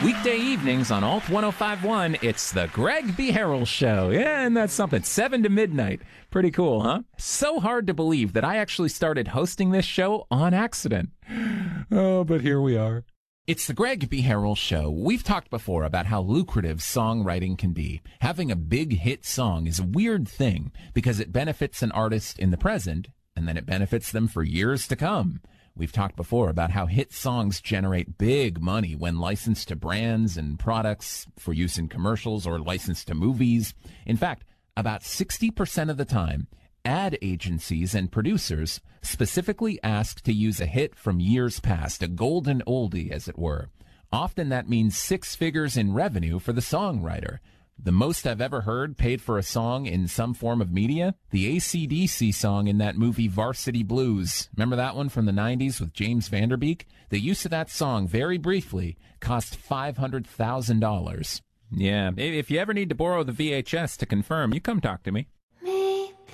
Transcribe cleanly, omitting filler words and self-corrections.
Weekday evenings on Alt 1051, it's the Greg B. Harrell Show. Yeah, and that's something. 7 to midnight. Pretty cool, huh? So hard to believe that I actually started hosting this show on accident. Oh, but here we are. It's the Greg B. Harrell Show. We've talked before about how lucrative songwriting can be. Having a big hit song is a weird thing because it benefits an artist in the present, and then it benefits them for years to come. We've talked before about how hit songs generate big money when licensed to brands and products for use in commercials or licensed to movies. In fact, about 60% of the time, ad agencies and producers specifically ask to use a hit from years past, a golden oldie, as it were. Often that means 6 figures in revenue for the songwriter. The most I've ever heard paid for a song in some form of media? The AC/DC song in that movie Varsity Blues. Remember that one from the 90s with James Van Der Beek? The use of that song, very briefly, cost $500,000. Yeah, if you ever need to borrow the VHS to confirm, you come talk to me.